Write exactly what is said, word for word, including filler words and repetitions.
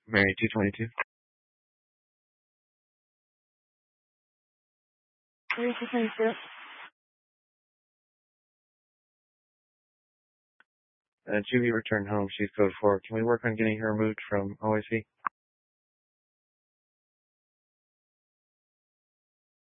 Mary two twenty-two. Mary two twenty-two. Uh, Julie returned home. She's code four. Can we work on getting her removed from O I C?